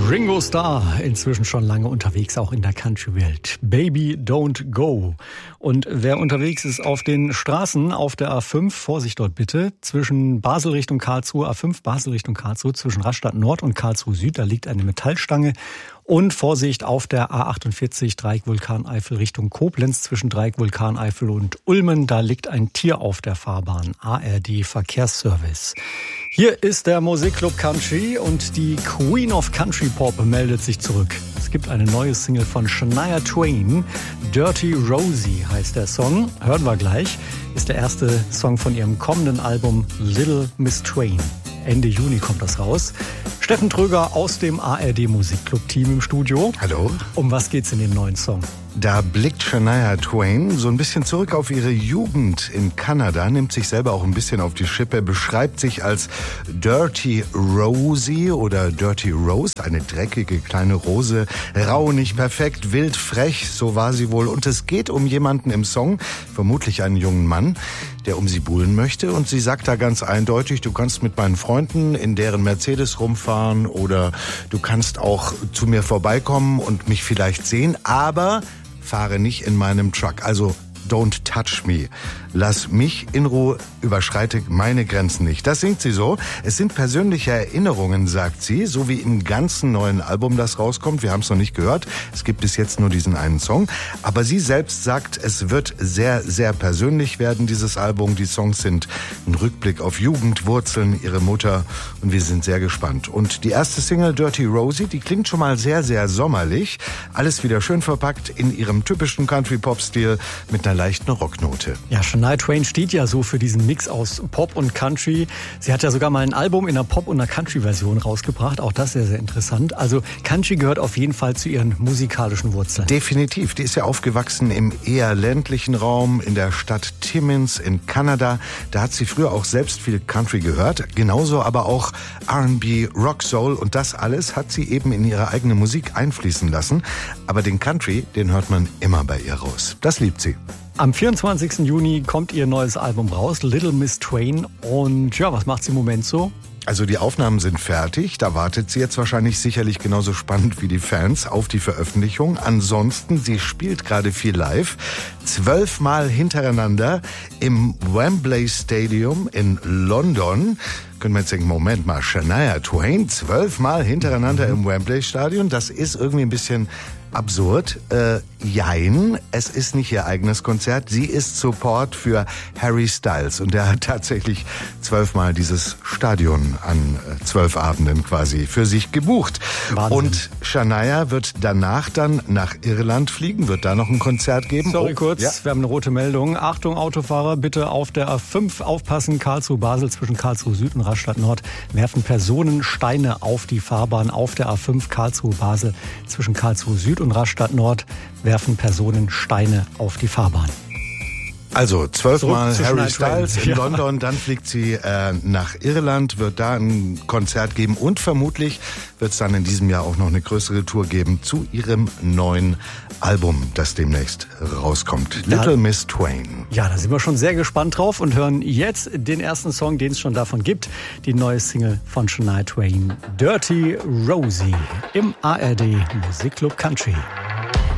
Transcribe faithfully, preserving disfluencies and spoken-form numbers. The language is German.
Ringo Starr, inzwischen schon lange unterwegs, auch in der Country-Welt. Baby Don't Go. Und wer unterwegs ist auf den Straßen, auf der A fünf, Vorsicht dort bitte, zwischen Basel Richtung Karlsruhe, A fünf Basel Richtung Karlsruhe, zwischen Rastatt Nord und Karlsruhe Süd, da liegt eine Metallstange. Und Vorsicht auf der A achtundvierzig, Dreieck Vulkaneifel Richtung Koblenz, zwischen Dreieck Vulkaneifel und Ulmen, da liegt ein Tier auf der Fahrbahn. A R D Verkehrsservice. Hier ist der Musikclub Country und die Queen of Country Pop meldet sich zurück. Es gibt eine neue Single von Shania Twain. Dirty Rosie heißt der Song. Hören wir gleich. Ist der erste Song von ihrem kommenden Album Little Miss Twain. Ende Juni kommt das raus. Steffen Tröger aus dem A R D Musikclub-Team im Studio. Hallo. Um was geht's in dem neuen Song? Da blickt Shania Twain so ein bisschen zurück auf ihre Jugend in Kanada, nimmt sich selber auch ein bisschen auf die Schippe, beschreibt sich als Dirty Rosie oder Dirty Rose, eine dreckige kleine Rose, rau, nicht perfekt, wild, frech, so war sie wohl. Und es geht um jemanden im Song, vermutlich einen jungen Mann, der um sie buhlen möchte. Und sie sagt da ganz eindeutig, du kannst mit meinen Freunden in deren Mercedes rumfahren oder du kannst auch zu mir vorbeikommen und mich vielleicht sehen, aber fahre nicht in meinem Truck. Also don't touch me. Lass mich in Ruhe, überschreite meine Grenzen nicht. Das singt sie so. Es sind persönliche Erinnerungen, sagt sie, so wie im ganzen neuen Album, das rauskommt. Wir haben es noch nicht gehört. Es gibt bis jetzt nur diesen einen Song. Aber sie selbst sagt, es wird sehr, sehr persönlich werden, dieses Album. Die Songs sind ein Rückblick auf Jugend, Wurzeln, ihre Mutter. Und wir sind sehr gespannt. Und die erste Single, Dirty Rosie, die klingt schon mal sehr, sehr sommerlich. Alles wieder schön verpackt in ihrem typischen Country-Pop-Stil mit einer leichten Rocknote. Ja, Shania Twain steht ja so für diesen Mix aus Pop und Country. Sie hat ja sogar mal ein Album in einer Pop- und einer Country-Version rausgebracht. Auch das sehr, sehr interessant. Also Country gehört auf jeden Fall zu ihren musikalischen Wurzeln. Definitiv. Die ist ja aufgewachsen im eher ländlichen Raum in der Stadt Timmins in Kanada. Da hat sie früher auch selbst viel Country gehört. Genauso aber auch R and B, Rock, Soul. Und das alles hat sie eben in ihre eigene Musik einfließen lassen. Aber den Country, den hört man immer bei ihr raus. Das liebt sie. Am vierundzwanzigsten Juni kommt ihr neues Album raus, Little Miss Twain. Und ja, was macht sie im Moment so? Also die Aufnahmen sind fertig, da wartet sie jetzt wahrscheinlich sicherlich genauso spannend wie die Fans auf die Veröffentlichung. Ansonsten, sie spielt gerade viel live, zwölfmal hintereinander im Wembley Stadium in London. Können wir jetzt denken, Moment mal, Shania Twain, zwölfmal hintereinander im Wembley Stadion, das ist irgendwie ein bisschen absurd. Äh, jein, es ist nicht ihr eigenes Konzert. Sie ist Support für Harry Styles und der hat tatsächlich zwölfmal dieses Stadion an äh, zwölf Abenden quasi für sich gebucht. Wahnsinn. Und Shania wird danach dann nach Irland fliegen, wird da noch ein Konzert geben. Sorry oh, kurz, ja. Wir haben eine rote Meldung. Achtung Autofahrer, bitte auf der A fünf aufpassen. Karlsruhe-Basel zwischen Karlsruhe Süd und Rastatt Nord werfen Personen Steine auf die Fahrbahn. Auf der A fünf Karlsruhe-Basel zwischen Karlsruhe Süd und Rastatt Nord werfen Personen Steine auf die Fahrbahn. Also zwölfmal Harry Styles in ja. London, dann fliegt sie äh, nach Irland, wird da ein Konzert geben und vermutlich wird es dann in diesem Jahr auch noch eine größere Tour geben zu ihrem neuen Album, das demnächst rauskommt. Da, Little Miss Twain. Ja, da sind wir schon sehr gespannt drauf und hören jetzt den ersten Song, den es schon davon gibt. Die neue Single von Shania Twain, Dirty Rosie, im A R D Musikclub Country.